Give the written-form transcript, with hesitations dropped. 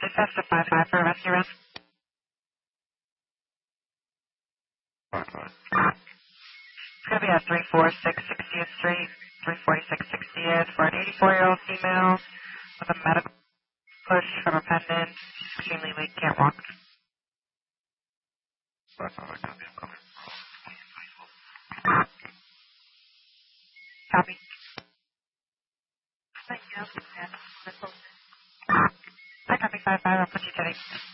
Dispatch to 5-5 for a rescue run. It's going to be at 346 60th Street, 346 60th for an 84-year-old female with a medical push from a pendant. She's extremely weak, can't walk. Copy. Thank you. I copy 5-5. I'll put you to the